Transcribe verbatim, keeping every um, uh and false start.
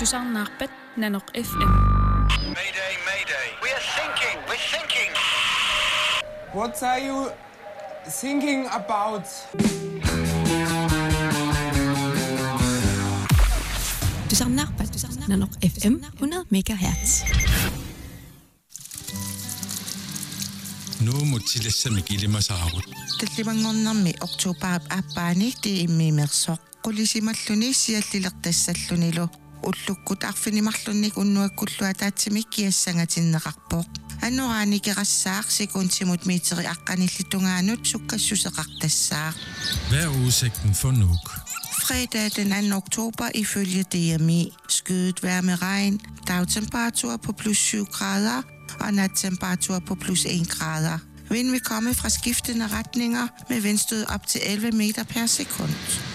Tusarnaarpat Nanoq F M. Mayday, mayday. We are thinking, we're thinking. What are you thinking about? Tusarnaarpat Nanoq F M hundrede megahertz. Nu mutilassami kilimasaarut. Талливангорнэрми октоопаап ааппаани ти иммиимерсоқ qulisimalлуни сиаллилертассаллунилу уллуккут арфинимарлунник уннуаккуллуа таатсимик киассангатиннеқарпоқ аннораани керассаақ секундтимут митери аққаниллитунгаанут суккассусеқартассаақ. Hvad er udsigten for Nuuk? Fredag den anden oktober ifølge D M I. Skyet vejr med regn, dagtemperatur på plus syv grader og nattemperatur på plus en grader. Vind vil komme fra skiftende retninger med vindstød op til elleve meter per sekund.